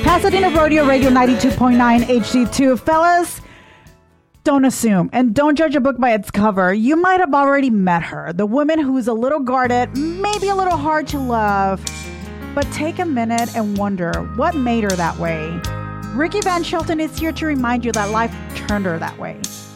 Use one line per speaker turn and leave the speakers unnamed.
Pasadena Rodeo Radio 92.9 HD2. Fellas, don't assume and don't judge a book by its cover. You might have already met her, the woman who's a little guarded, maybe a little hard to love. But take a minute and wonder what made her that way. Ricky Van Shelton is here to remind you that life turned her that way.